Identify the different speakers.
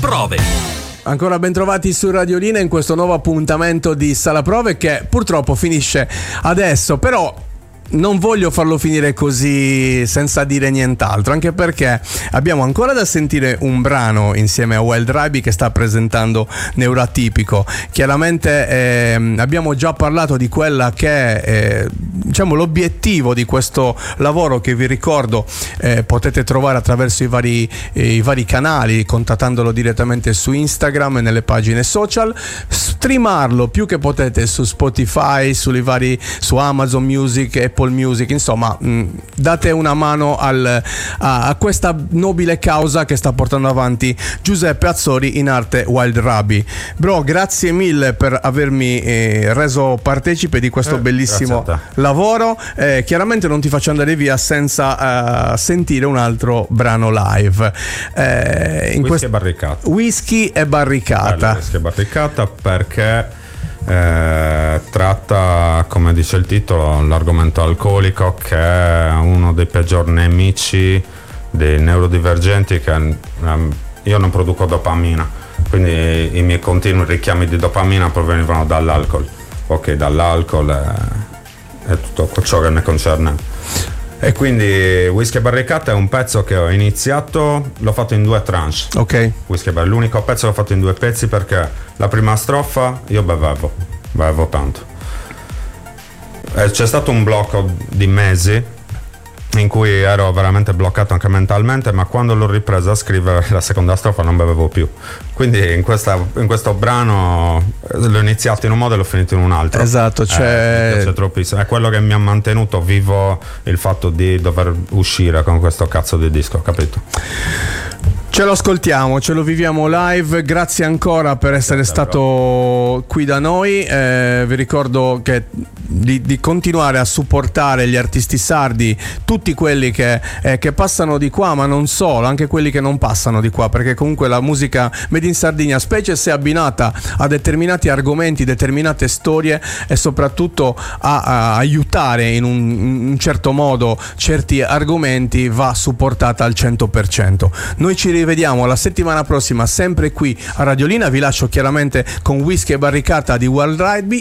Speaker 1: Prove.
Speaker 2: Ancora ben trovati su Radiolina in questo nuovo appuntamento di Sala Prove che purtroppo finisce adesso, però non voglio farlo finire così senza dire nient'altro, anche perché abbiamo ancora da sentire un brano insieme a Wild Rabi che sta presentando Neuroatipico. Chiaramente abbiamo già parlato di quella che è diciamo l'obiettivo di questo lavoro, che vi ricordo potete trovare attraverso i vari canali, contattandolo direttamente su Instagram e nelle pagine social, streamarlo più che potete su Spotify, su Amazon Music, Apple Music, insomma date una mano a questa nobile causa che sta portando avanti Giuseppe Azzori, in arte Wild Rabi. Bro, grazie mille per avermi reso partecipe di questo bellissimo lavoro. Chiaramente non ti faccio andare via senza sentire un altro brano live.
Speaker 3: Whisky e barricata.
Speaker 2: Whisky e barricata.
Speaker 3: Whisky e barricata perché tratta, come dice il titolo, l'argomento alcolico, che è uno dei peggior nemici dei neurodivergenti, che io non produco dopamina, quindi i miei continui richiami di dopamina provenivano dall'alcol. Ok, dall'alcol e tutto ciò che ne concerne. E quindi Whisky e barricata è un pezzo che ho iniziato, l'ho fatto in 2 tranche.
Speaker 2: Ok.
Speaker 3: Whisky è l'unico pezzo che l'ho fatto in 2 pezzi, perché la prima strofa io bevevo tanto. C'è stato un blocco di mesi in cui ero veramente bloccato anche mentalmente, ma quando l'ho ripresa a scrivere la seconda strofa non bevevo più. Quindi in questo brano l'ho iniziato in un modo e l'ho finito in un altro.
Speaker 2: Esatto,
Speaker 3: mi piace troppissimo. È quello che mi ha mantenuto vivo, il fatto di dover uscire con questo cazzo di disco, capito?
Speaker 2: Ce lo ascoltiamo, ce lo viviamo live. Grazie ancora per essere stato qui da noi. Vi ricordo che di continuare a supportare gli artisti sardi, tutti quelli che passano di qua, ma non solo, anche quelli che non passano di qua, perché comunque la musica made in Sardegna, specie se abbinata a determinati argomenti, determinate storie, e soprattutto a aiutare in un certo modo certi argomenti, va supportata al 100%. Noi ci rivediamo la settimana prossima sempre qui a Radiolina. Vi lascio chiaramente con Whisky e barricata di Wild Rabi